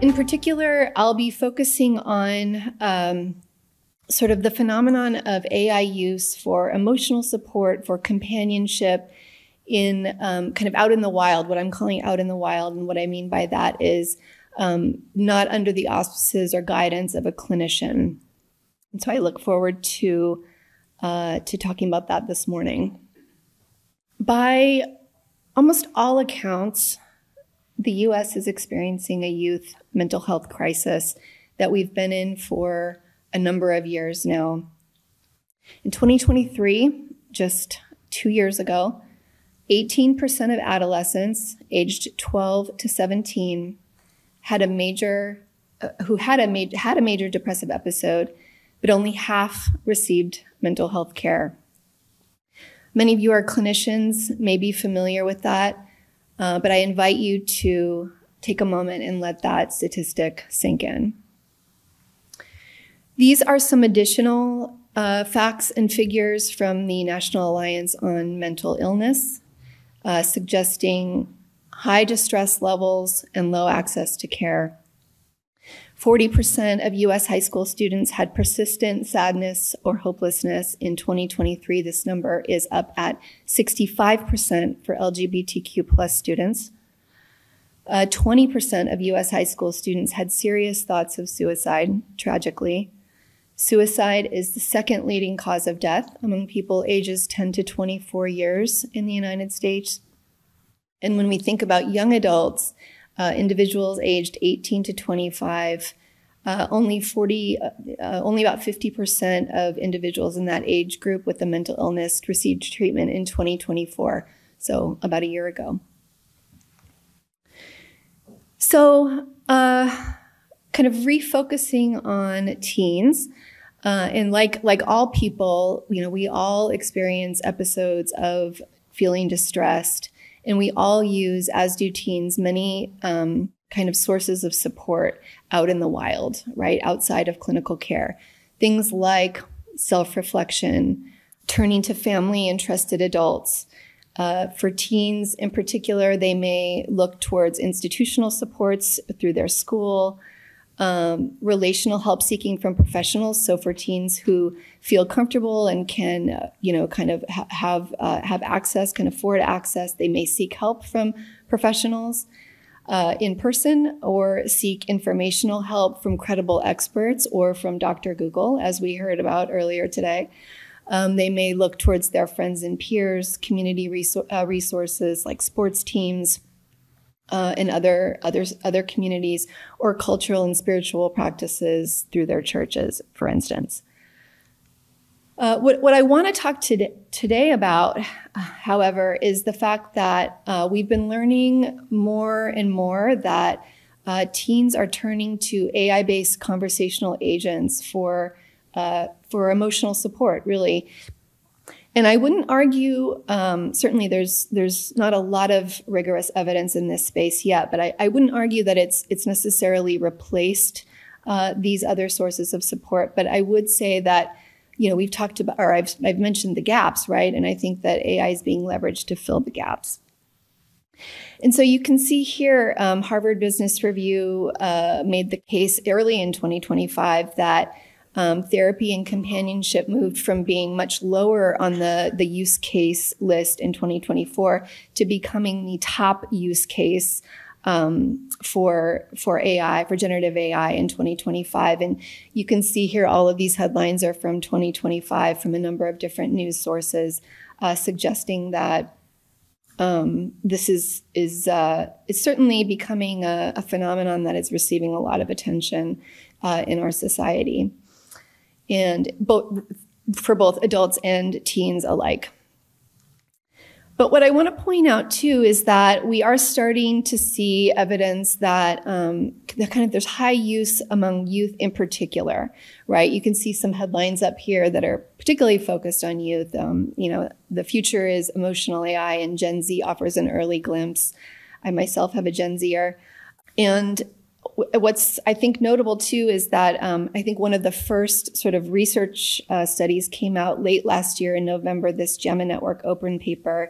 In particular, I'll be focusing on sort of the phenomenon of AI use for emotional support, for companionship in kind of out in the wild, what I'm calling out in the wild. And what I mean by that is not under the auspices or guidance of a clinician. And so I look forward to talking about that this morning. By almost all accounts, the U.S. is experiencing a youth mental health crisis that we've been in for a number of years now. In 2023, just 2 years ago, 18% of adolescents aged 12 to 17 had a major depressive episode, but only half received mental health care. Many of you are clinicians, may be familiar with that, but I invite you to take a moment and let that statistic sink in. These are some additional facts and figures from the National Alliance on Mental Illness, suggesting high distress levels and low access to care. 40% of U.S. high school students had persistent sadness or hopelessness in 2023. This number is up at 65% for LGBTQ plus students. 20% of U.S. high school students had serious thoughts of suicide, tragically. Suicide is the second leading cause of death among people ages 10 to 24 years in the United States. And when we think about young adults, individuals aged 18 to 25, only about 50% of individuals in that age group with a mental illness received treatment in 2024, so about a year ago. So kind of refocusing on teens, and like all people, we all experience episodes of feeling distressed, and we all use, as do teens, many kind of sources of support out in the wild, right, outside of clinical care. Things like self-reflection, turning to family and trusted adults. For teens in particular, they may look towards institutional supports through their school, relational help seeking from professionals. So for teens who feel comfortable and can, kind of have access, can afford access, they may seek help from professionals in person or seek informational help from credible experts or from Dr. Google, as we heard about earlier today. They may look towards their friends and peers, community resources like sports teams, and other communities, or cultural and spiritual practices through their churches, for instance. What I want to talk today about, however, is the fact that we've been learning more and more that teens are turning to AI-based conversational agents for emotional support, really. And I wouldn't argue, certainly there's not a lot of rigorous evidence in this space yet, but I wouldn't argue that it's necessarily replaced these other sources of support. But I would say that, we've talked about, or I've mentioned the gaps, right? And I think that AI is being leveraged to fill the gaps. And so you can see here, Harvard Business Review made the case early in 2025 that therapy and companionship moved from being much lower on the use case list in 2024 to becoming the top use case for AI, for generative AI in 2025. And you can see here all of these headlines are from 2025 from a number of different news sources, suggesting that this is it's certainly becoming a phenomenon that is receiving a lot of attention in our society, and for both adults and teens alike. But what I want to point out too is that we are starting to see evidence that there's high use among youth in particular, right? You can see some headlines up here that are particularly focused on youth. The future is emotional AI, and Gen Z offers an early glimpse. I myself have a Gen Zer, and what's, I think, notable too is that I think one of the first sort of research studies came out late last year in November, this JAMA Network open paper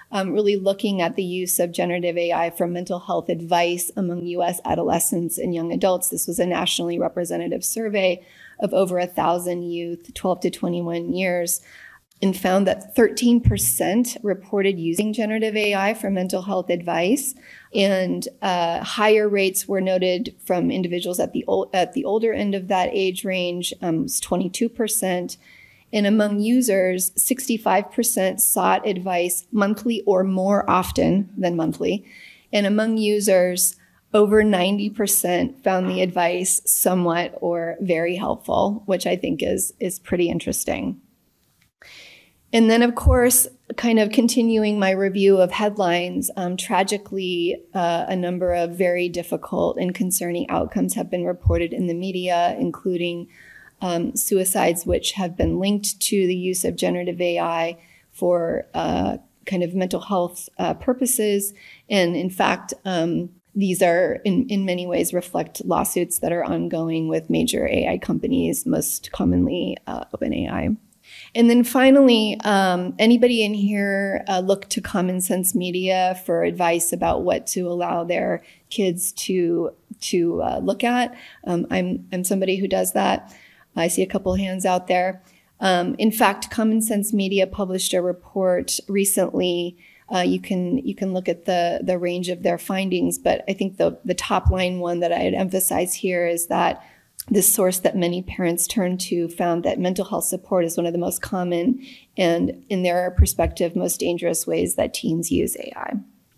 really looking at the use of generative AI for mental health advice among U.S. adolescents and young adults. This was a nationally representative survey of over 1,000 youth, 12 to 21 years, and found that 13% reported using generative AI for mental health advice, and higher rates were noted from individuals at the older end of that age range, was 22%. And among users, 65% sought advice monthly or more often than monthly. And among users, over 90% found the advice somewhat or very helpful, which I think is pretty interesting. And then, of course, kind of continuing my review of headlines, tragically, a number of very difficult and concerning outcomes have been reported in the media, including suicides, which have been linked to the use of generative AI for kind of mental health purposes. And in fact, these are in many ways reflect lawsuits that are ongoing with major AI companies, most commonly OpenAI. And then finally, anybody in here look to Common Sense Media for advice about what to allow their kids to look at? I'm somebody who does that. I see a couple hands out there. In fact, Common Sense Media published a report recently. You can look at the range of their findings, but I think the top line one that I'd emphasize here is that this source that many parents turn to found that mental health support is one of the most common and, in their perspective, most dangerous ways that teens use AI.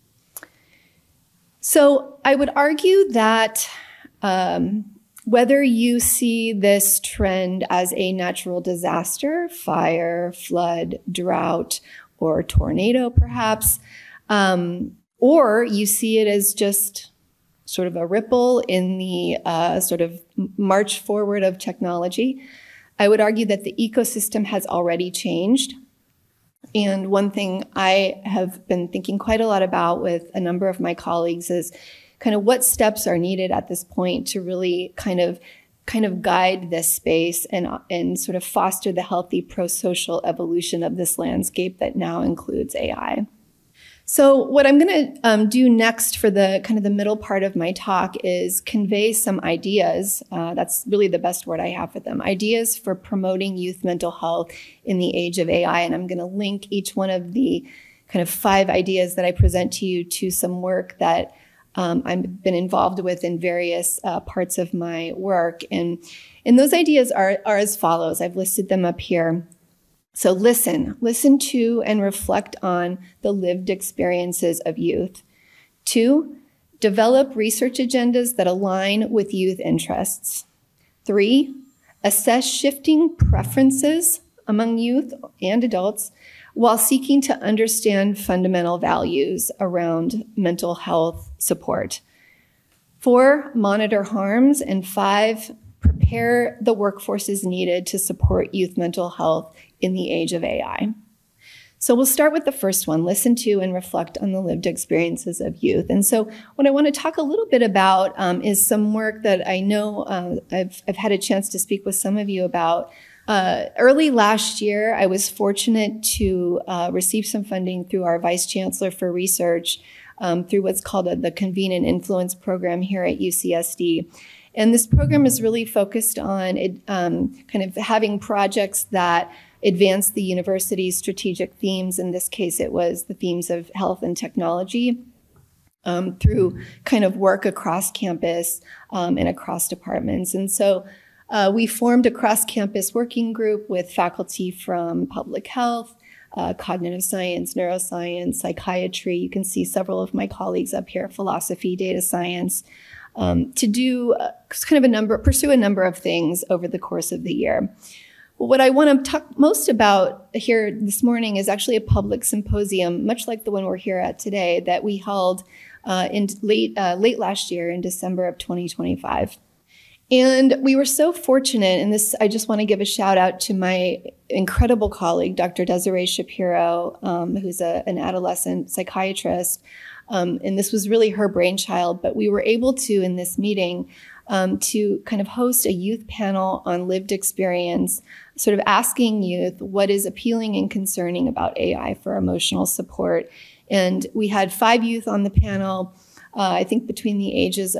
So I would argue that whether you see this trend as a natural disaster, fire, flood, drought, or tornado perhaps, or you see it as just sort of a ripple in the sort of march forward of technology, I would argue that the ecosystem has already changed. And one thing I have been thinking quite a lot about with a number of my colleagues is kind of what steps are needed at this point to really kind of guide this space and sort of foster the healthy pro-social evolution of this landscape that now includes AI. So what I'm going to do next for the kind of the middle part of my talk is convey some ideas. That's really the best word I have for them. Ideas for promoting youth mental health in the age of AI. And I'm going to link each one of the kind of 5 ideas that I present to you to some work that I've been involved with in various parts of my work. And those ideas are as follows. I've listed them up here. So listen to and reflect on the lived experiences of youth. 2, develop research agendas that align with youth interests. 3, assess shifting preferences among youth and adults while seeking to understand fundamental values around mental health support. 4, monitor harms. And 5, prepare the workforces needed to support youth mental health in the age of AI. So we'll start with the first one, listen to and reflect on the lived experiences of youth. And so what I want to talk a little bit about is some work that I know I've had a chance to speak with some of you about. Early last year, I was fortunate to receive some funding through our Vice Chancellor for Research through what's called the Convene and Influence program here at UCSD. And this program is really focused on kind of having projects that advance the university's strategic themes. In this case, it was the themes of health and technology through kind of work across campus and across departments. And so we formed a cross-campus working group with faculty from public health, cognitive science, neuroscience, psychiatry. You can see several of my colleagues up here, philosophy, data science, to do kind of pursue a number of things over the course of the year. What I want to talk most about here this morning is actually a public symposium, much like the one we're here at today, that we held in late last year in December of 2025. And we were so fortunate, and this I just want to give a shout out to my incredible colleague, Dr. Desiree Shapiro, who's an adolescent psychiatrist. And this was really her brainchild, but we were able to, in this meeting, to kind of host a youth panel on lived experience, sort of asking youth what is appealing and concerning about AI for emotional support. And we had 5 youth on the panel, I think between the ages